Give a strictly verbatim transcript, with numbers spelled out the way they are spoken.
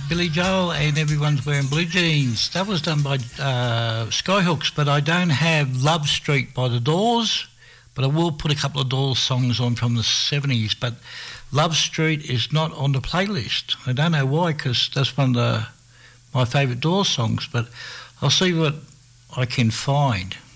Billy Joel and Everyone's Wearing Blue Jeans. That was done by uh, Skyhooks, but I don't have Love Street by The Doors, but I will put a couple of Doors songs on from the seventies, but Love Street is not on the playlist. I don't know why, because that's one of the, my favourite Doors songs, but I'll see what I can find.